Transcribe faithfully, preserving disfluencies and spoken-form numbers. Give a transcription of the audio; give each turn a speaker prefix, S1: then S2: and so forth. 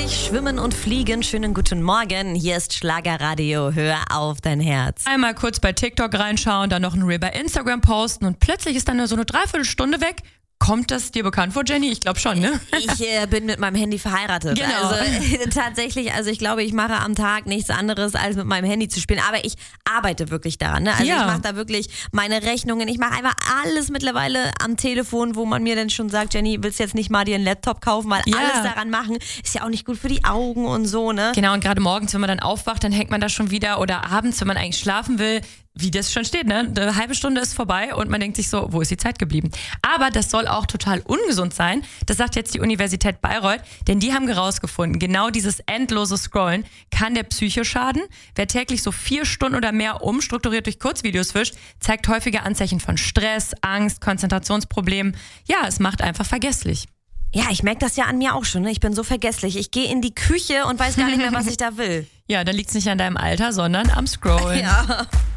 S1: ich, schwimmen und fliegen. Schönen guten Morgen. Hier ist Schlagerradio. Hör auf dein Herz.
S2: Einmal kurz bei TikTok reinschauen, dann noch ein Reel bei Instagram posten und plötzlich ist dann nur so eine Dreiviertelstunde weg. Kommt das dir bekannt vor, Jenny? Ich glaube schon, ne?
S1: Ich äh, bin mit meinem Handy verheiratet.
S2: Genau.
S1: Also äh, tatsächlich, also ich glaube, ich mache am Tag nichts anderes, als mit meinem Handy zu spielen. Aber ich arbeite wirklich daran. Ne? Also
S2: Ja.
S1: ich mache da wirklich meine Rechnungen. Ich mache einfach alles mittlerweile am Telefon, wo man mir dann schon sagt, Jenny, willst du jetzt nicht mal dir einen Laptop kaufen? Weil
S2: Ja.
S1: alles daran machen ist ja auch nicht gut für die Augen und so, ne?
S2: Genau, und gerade morgens, wenn man dann aufwacht, dann hängt man da schon wieder oder abends, wenn man eigentlich schlafen will, wie das schon steht, ne? Eine halbe Stunde ist vorbei und man denkt sich so, wo ist die Zeit geblieben? Aber das soll auch total ungesund sein. Das sagt jetzt die Universität Bayreuth, denn die haben herausgefunden, genau dieses endlose Scrollen kann der Psyche schaden. Wer täglich so vier Stunden oder mehr umstrukturiert durch Kurzvideos fischt, zeigt häufige Anzeichen von Stress, Angst, Konzentrationsproblemen. Ja, es macht einfach vergesslich.
S1: Ja, ich merke das ja an mir auch schon. Ne? Ich bin so vergesslich. Ich gehe in die Küche und weiß gar nicht mehr, was ich da will.
S2: Ja, dann liegt es nicht an deinem Alter, sondern am Scrollen.
S1: Ja.